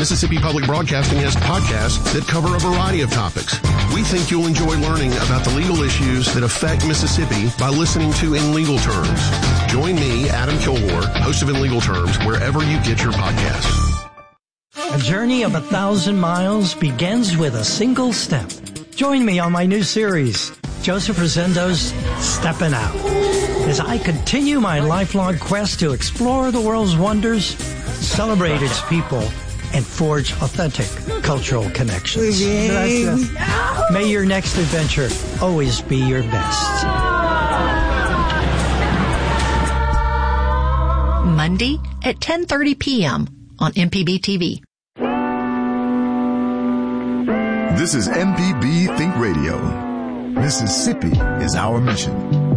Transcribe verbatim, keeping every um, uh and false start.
Mississippi Public Broadcasting has podcasts that cover a variety of topics. We think you'll enjoy learning about the legal issues that affect Mississippi by listening to In Legal Terms. Join me, Adam Kilgore, host of In Legal Terms, wherever you get your podcasts. A journey of a thousand miles begins with a single step. Join me on my new series, Joseph Rosendo's Steppin' Out, as I continue my lifelong quest to explore the world's wonders, celebrate its people, and forge authentic cultural connections. May your next adventure always be your best. Monday at ten thirty p.m. on M P B T V. This is M P B Think Radio. Mississippi is our mission.